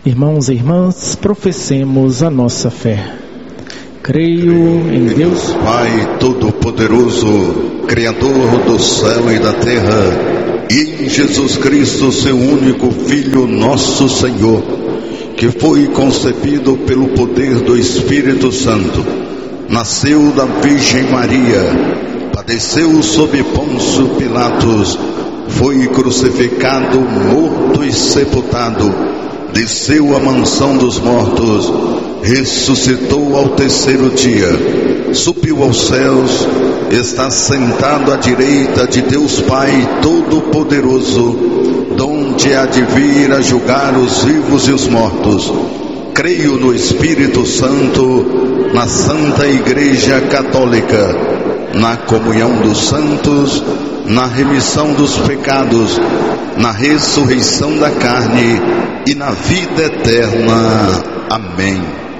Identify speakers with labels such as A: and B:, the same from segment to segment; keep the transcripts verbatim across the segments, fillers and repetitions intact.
A: Irmãos e irmãs, professemos a nossa fé. Creio em Deus
B: Pai Todo-Poderoso, Criador do céu e da terra, e em Jesus Cristo, seu único Filho, nosso Senhor, que foi concebido pelo poder do Espírito Santo, nasceu da Virgem Maria, padeceu sob Pôncio Pilatos, foi crucificado, morto e sepultado, desceu à mansão dos mortos, ressuscitou ao terceiro dia, subiu aos céus, está sentado à direita de Deus Pai Todo-Poderoso, donde há de vir a julgar os vivos e os mortos. Creio no Espírito Santo, na Santa Igreja Católica, na comunhão dos santos, na remissão dos pecados, na ressurreição da carne e na vida eterna. Amém.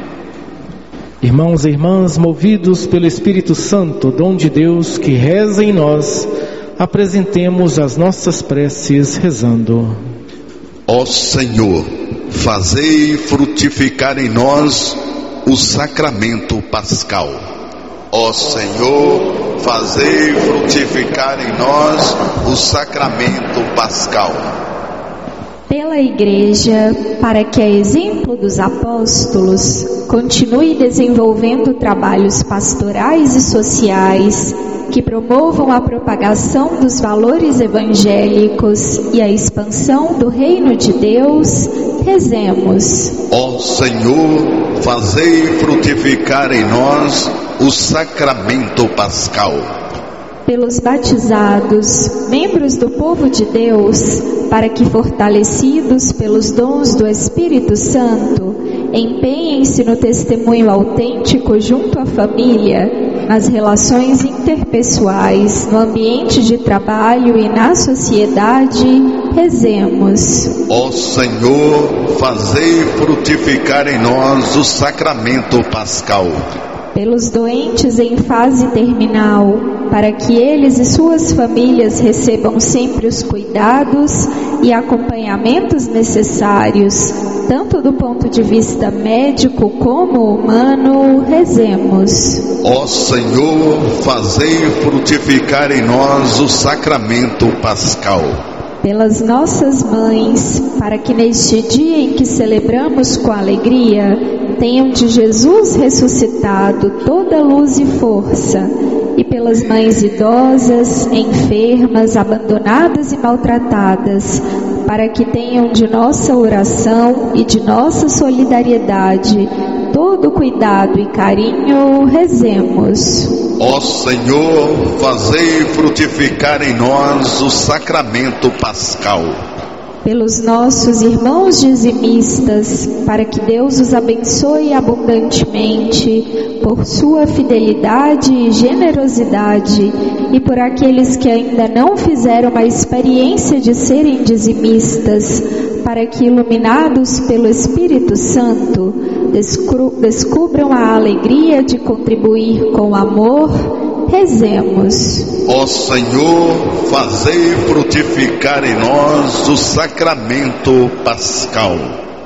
A: Irmãos e irmãs, movidos pelo Espírito Santo, dom de Deus que reza em nós, apresentemos as nossas preces rezando.
B: Ó Senhor, fazei frutificar em nós o sacramento pascal. Ó Senhor, fazei frutificar em nós o sacramento pascal.
C: Pela Igreja, para que, a exemplo dos apóstolos, continue desenvolvendo trabalhos pastorais e sociais que promovam a propagação dos valores evangélicos e a expansão do reino de Deus, rezemos.
B: Ó Senhor, fazei frutificar em nós o sacramento pascal.
C: Pelos batizados, membros do povo de Deus, para que, fortalecidos pelos dons do Espírito Santo, empenhem-se no testemunho autêntico junto à família, nas relações interpessoais, no ambiente de trabalho e na sociedade, rezemos.
B: Ó Senhor, fazei frutificar em nós o sacramento pascal.
C: Pelos doentes em fase terminal, para que eles e suas famílias recebam sempre os cuidados e acompanhamentos necessários, tanto do ponto de vista médico como humano, rezemos.
B: Ó Senhor, fazei frutificar em nós o sacramento pascal.
C: Pelas nossas mães, para que neste dia em que celebramos com alegria, tenham de Jesus ressuscitado toda luz e força, e pelas mães idosas, enfermas, abandonadas e maltratadas, para que tenham de nossa oração e de nossa solidariedade todo cuidado e carinho, rezemos.
B: Ó Senhor, fazei frutificar em nós o sacramento pascal.
C: Pelos nossos irmãos dizimistas, para que Deus os abençoe abundantemente, por sua fidelidade e generosidade, e por aqueles que ainda não fizeram a experiência de serem dizimistas, para que, iluminados pelo Espírito Santo, descubram a alegria de contribuir com amor, rezemos.
B: Ó Senhor, fazei frutificar em nós o sacramento pascal.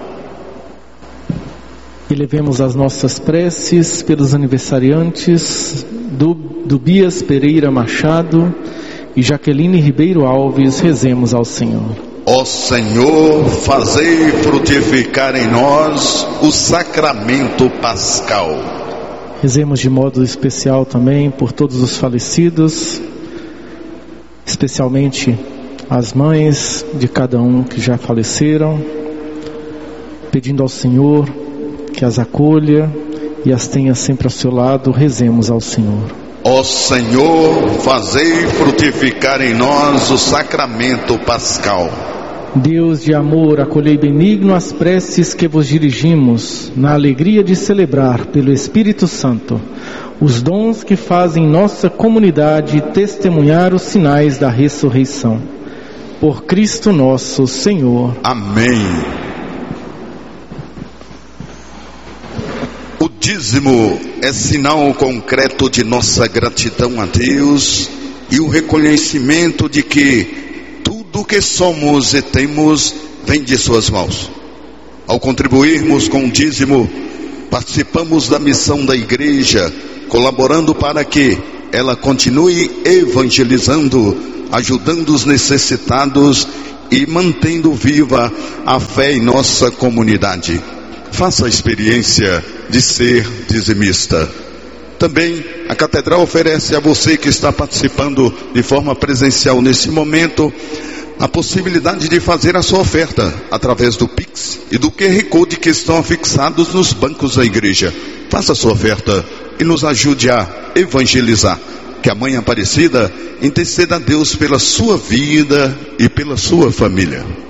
A: Elevemos as nossas preces pelos aniversariantes do, do Bias Pereira Machado e Jaqueline Ribeiro Alves. Rezemos ao Senhor.
B: Ó Senhor, fazei frutificar em nós o sacramento pascal.
A: Rezemos de modo especial também por todos os falecidos, especialmente as mães de cada um que já faleceram, pedindo ao Senhor que as acolha e as tenha sempre ao seu lado. Rezemos ao Senhor.
B: Ó Senhor, fazei frutificar em nós o sacramento pascal.
A: Deus de amor, acolhei benigno as preces que vos dirigimos, na alegria de celebrar pelo Espírito Santo os dons que fazem nossa comunidade testemunhar os sinais da ressurreição. Por Cristo nosso Senhor.
B: Amém. O dízimo é sinal concreto de nossa gratidão a Deus e o reconhecimento de que tudo que somos e temos vem de suas mãos. Ao contribuirmos com o dízimo, participamos da missão da igreja, colaborando para que ela continue evangelizando, ajudando os necessitados e mantendo viva a fé em nossa comunidade. Faça a experiência de ser dizimista. Também a Catedral oferece a você que está participando de forma presencial nesse momento a possibilidade de fazer a sua oferta através do Pix e do Q R Code que estão afixados nos bancos da igreja. Faça a sua oferta e nos ajude a evangelizar. Que a Mãe Aparecida interceda a Deus pela sua vida e pela sua família.